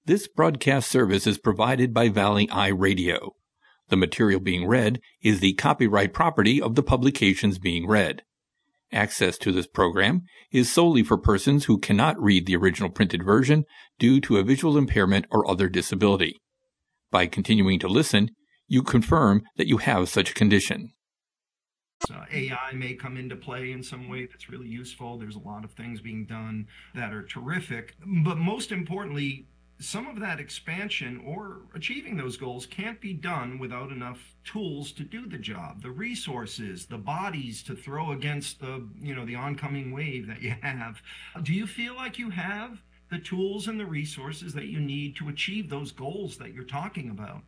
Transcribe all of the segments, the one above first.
This broadcast service is provided by Valley Eye Radio. The material being read is the copyright property of the publications being read. Access to this program is solely for persons who cannot read the original printed version due to a visual impairment or other disability. By continuing to listen, you confirm that you have such a condition. AI may come into play in some way that's really useful. There's a lot of things being done that are terrific. But most importantly, some of that expansion or achieving those goals can't be done without enough tools to do the job, the resources, the bodies to throw against the oncoming wave that you have. Do you feel like you have the tools and the resources that you need to achieve those goals that you're talking about?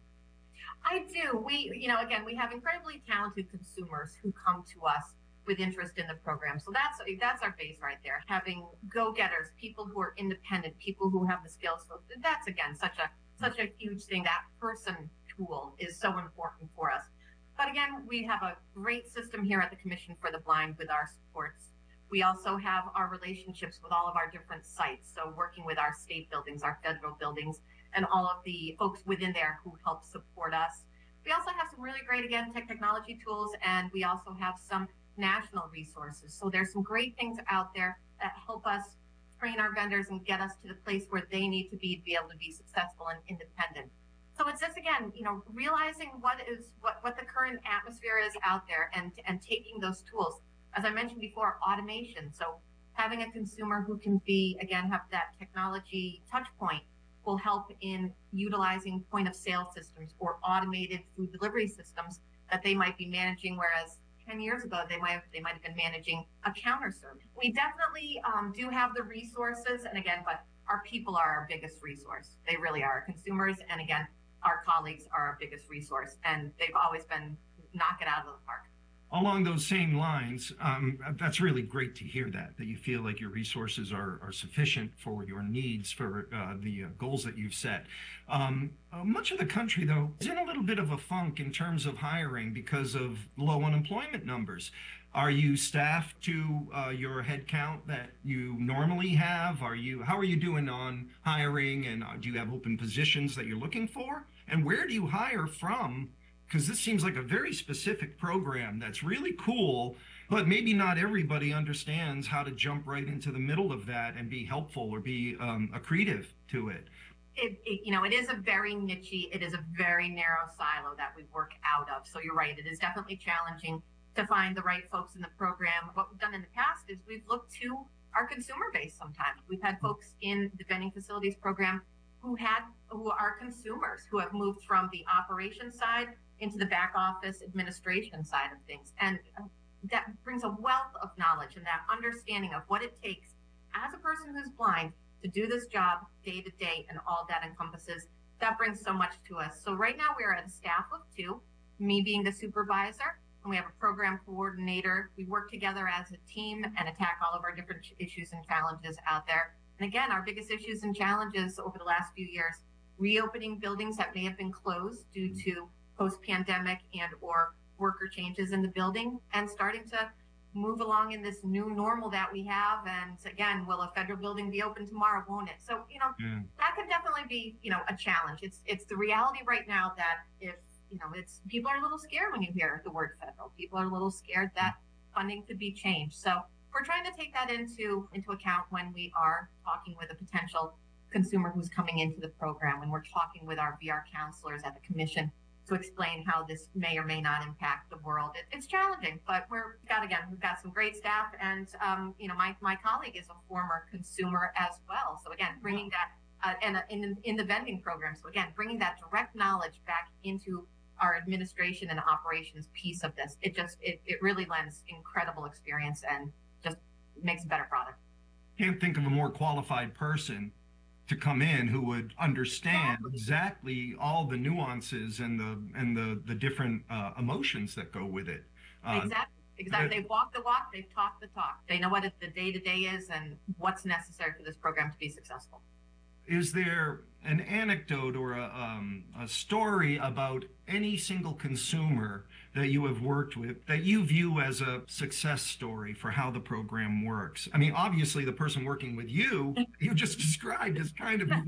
I do. We have incredibly talented consumers who come to us with interest in the program. So that's our base right there. Having go-getters, people who are independent, people who have the skills. So that's again such a huge thing. That person tool is so important for us. But again, we have a great system here at the Commission for the Blind with our supports. We also have our relationships with all of our different sites. So working with our state buildings, our federal buildings, and all of the folks within there who help support us. We also have some really great, again, technology tools, and we also have some national resources. So there's some great things out there that help us train our vendors and get us to the place where they need to be able to be successful and independent. So it's just, again, realizing what the current atmosphere is out there and taking those tools. As I mentioned before, automation. So having a consumer who can have that technology touch point will help in utilizing point of sale systems or automated food delivery systems that they might be managing, whereas 10 years ago, they might have been managing a counter service. We definitely do have the resources, and again, but our people are our biggest resource. They really are. Consumers, and again, our colleagues are our biggest resource, and they've always been knock it out of the park. Along those same lines, that's really great to hear that you feel like your resources are sufficient for your needs for the goals that you've set. Much of the country, though, is in a little bit of a funk in terms of hiring because of low unemployment numbers. Are you staffed to your head count that you normally have? How are you doing on hiring, and do you have open positions that you're looking for? And where do you hire from? Because this seems like a very specific program that's really cool, but maybe not everybody understands how to jump right into the middle of that and be helpful or be accretive to it. It is a very niche-y, it is a very narrow silo that we work out of. So you're right, it is definitely challenging to find the right folks in the program. What we've done in the past is we've looked to our consumer base sometimes. We've had folks in the vending facilities program who are consumers who have moved from the operations side into the back office administration side of things. And that brings a wealth of knowledge and that understanding of what it takes as a person who's blind to do this job day to day and all that encompasses. That brings so much to us. So right now we're at a staff of 2, me being the supervisor, and we have a program coordinator. We work together as a team and attack all of our different issues and challenges out there. And again, our biggest issues and challenges over the last few years, reopening buildings that may have been closed due to post-pandemic and or worker changes in the building, and starting to move along in this new normal that we have. And again, will a federal building be open tomorrow? Won't it? So, that could definitely be, a challenge. It's the reality right now that if, people are a little scared when you hear the word federal. People are a little scared that funding could be changed. So we're trying to take that into account when we are talking with a potential consumer who's coming into the program, when we're talking with our VR counselors at the Commission to explain how this may or may not impact the world. It's challenging, but we've got some great staff, and my colleague is a former consumer as well. So again, bringing that in the vending program. So again, bringing that direct knowledge back into our administration and operations piece of this. It really lends incredible experience and just makes a better product. Can't think of a more qualified person to come in who would understand exactly all the nuances and the different emotions that go with it. Exactly. They've walked the walk. They've talked the talk. They know what the day-to-day is and what's necessary for this program to be successful. Is there an anecdote or a story about any single consumer that you have worked with that you view as a success story for how the program works? I mean, obviously, the person working with you, you just described as kind of unique.